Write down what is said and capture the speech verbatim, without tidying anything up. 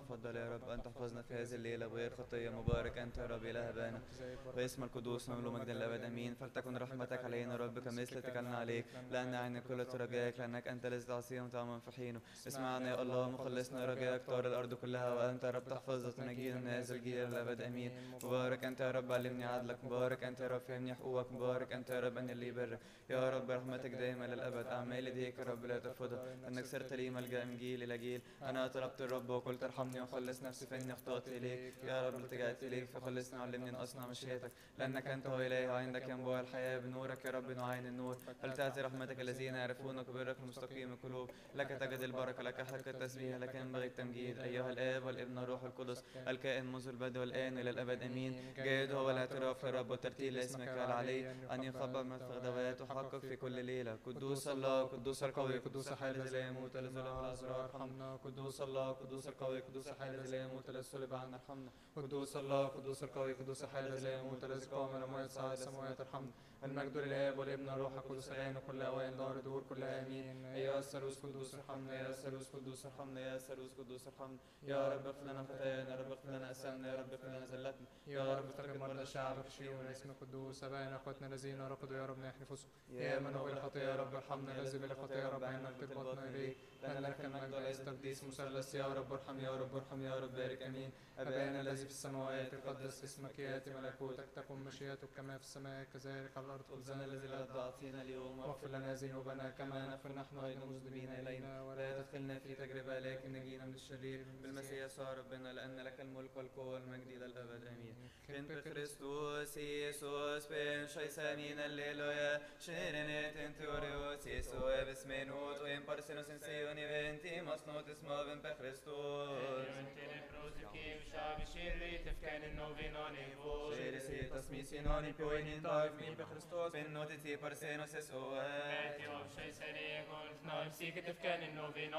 تفضل يا رب أن تحفظنا في هذه الليلة بغير خطية. مبارك أنت يا رب إله أبانا واسم القدوس مملو مجدا الأبد أمين. فلتكن رحمتك علينا رب كمثل اتكلنا عليك، لأن عين كل رجائك، لأنك أنت الذي تعصيهم طعما في حينه. اسمعنا يا الله مخلصنا رجائك طار الأرض كلها، وأنت يا رب تحفظ وتنجينا من هذا الجيل الأبد أمين. مبارك أنت يا رب علمني عدلك، مبارك أنت يا رب فهمني حقوقك، مبارك أنت يا رب أن لي برك يا رب رحمتك دائما للأبد. أعمال يديك يا رب لا ترفضها، أنك صرت لي ملجأ من جيل إلى جيل. أنا طلبت الرب وقلت ارحمني وخلص نفسي، فإني أخطأت إليك يا رب التجأت إليك فخلصني وعلمني أن أصنع مشيئتك، لأنك أنت هو إلهي وعندك ينبوع الحياة. بنورك يا رب نعاين النور، فلتأتي رحمتك الذين يعرفونك وبرك المستقيم القلوب. لك تجد البركة، لك حق التسبيح، لك ينبغي التمجيد أيها الآب والابن والروح القدس الكائن منذ البدء والآن إلى الأبد أمين. جيد هو الاعتراف يا رب والترتيل لاسمك العلي، أن يخبر من الفخذوات وحقق في كل ليلة. قدوس الله قدوس القوي قدوس الحي الذي لا يموت الذي له الأسرار ارحمنا. قدوس الله قدوس القوي قدوس الحي الذي لا يموت الذي صلب عنا ارحمنا. قدوس الله قدوس القوي قدوس الحي الذي لا يموت الذي قام من الأموات صعد السماوات ارحمنا. المجد للآب والابن والروح القدس الآن وكل أوان دار دور كلها آمين. يا الثالوث قدوس ارحمنا، يا الثالوث قدوس ارحمنا، يا الثالوث قدوس ارحمنا. يا رب اغفر لنا خطايانا، يا رب اغفر لنا أثامنا، يا رب اغفر لنا زلتنا، يا رب افتقد مرضى الشعب واشفيهم من اسم القدوس. أبائنا أخواتنا الذين رقدوا يا رب نحن نفوسهم، يا من هو بلا خطية يا رب ارحمنا، الذي بلا خطية يا رب عنا ارتباطنا إليك، لأن لك المجد والعز والتقديس مثلث. يا رب ارحم، يا رب ارحم، يا رب بارك آمين. أبانا الذي في السماوات يقدس اسمك، يأتي ملكوتك، تكن مشيئتك كما في السماء كذلك على الأرض. خبزنا الذي لا تعطينا اليوم، واغفر لنا ذنوبنا كما نغفر نحن أيضا المذنبين إلينا، ولا تدخلنا في تجربة لكن نجينا من الشرير. بالمسيح يسوع ربنا، لأن لك الملك والقوة والمجد إلى الأبد آمين. كنت بخريستوس يسوس بن شيسانين الليلويا شيرينيت انتوريوس يسوع بسمينوت وين بارسينوس انسيوني بنتي مصنوت اسمه بن بخريستوس شعب شيري تفكان النوفينوني فوز شيري سي تسمي سينوني بوينين طايف مين بخريستوس بن نوتي تي بارسينوس يسوع ماتي وبشي سريع قلت نايف سيك تفكان النوفينوني